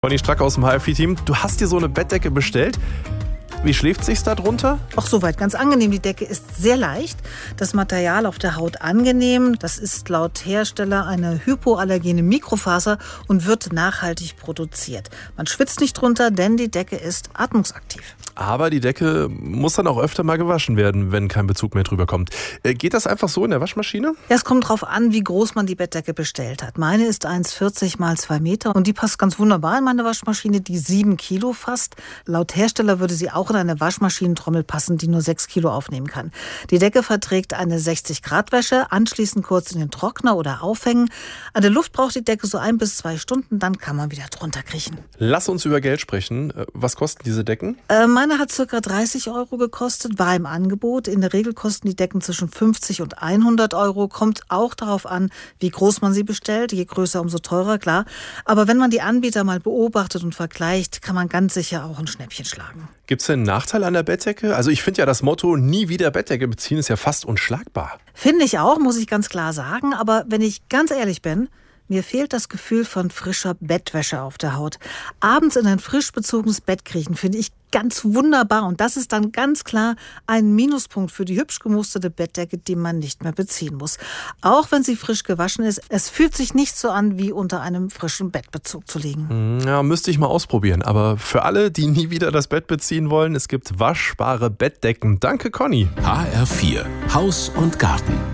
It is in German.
Conny Strack aus dem HFI-Team. Du hast dir so eine Bettdecke bestellt. Wie schläft sich's da drunter? Auch soweit ganz angenehm. Die Decke ist sehr leicht. Das Material auf der Haut angenehm. Das ist laut Hersteller eine hypoallergene Mikrofaser und wird nachhaltig produziert. Man schwitzt nicht drunter, denn die Decke ist atmungsaktiv. Aber die Decke muss dann auch öfter mal gewaschen werden, wenn kein Bezug mehr drüber kommt. Geht das einfach so in der Waschmaschine? Ja, es kommt drauf an, wie groß man die Bettdecke bestellt hat. Meine ist 1,40 mal 2 Meter und die passt ganz wunderbar in meine Waschmaschine, die 7 Kilo fasst. Laut Hersteller würde sie auch in eine Waschmaschinentrommel passen, die nur 6 Kilo aufnehmen kann. Die Decke verträgt eine 60-Grad-Wäsche, anschließend kurz in den Trockner oder aufhängen. An der Luft braucht die Decke so 1 bis 2 Stunden, dann kann man wieder drunter kriechen. Lass uns über Geld sprechen. Was kosten diese Decken? Meine hat ca. 30 € gekostet, war im Angebot. In der Regel kosten die Decken zwischen 50 und 100 €. Kommt auch darauf an, wie groß man sie bestellt. Je größer, umso teurer, klar. Aber wenn man die Anbieter mal beobachtet und vergleicht, kann man ganz sicher auch ein Schnäppchen schlagen. Gibt es denn einen Nachteil an der Bettdecke? Also ich finde ja das Motto, nie wieder Bettdecke beziehen, ist ja fast unschlagbar. Finde ich auch, muss ich ganz klar sagen. Aber wenn ich ganz ehrlich bin, mir fehlt das Gefühl von frischer Bettwäsche auf der Haut. Abends in ein frisch bezogenes Bett kriechen finde ich ganz wunderbar. Und das ist dann ganz klar ein Minuspunkt für die hübsch gemusterte Bettdecke, die man nicht mehr beziehen muss. Auch wenn sie frisch gewaschen ist, es fühlt sich nicht so an, wie unter einem frischen Bettbezug zu liegen. Ja, müsste ich mal ausprobieren. Aber für alle, die nie wieder das Bett beziehen wollen, es gibt waschbare Bettdecken. Danke, Conny. HR4 Haus und Garten.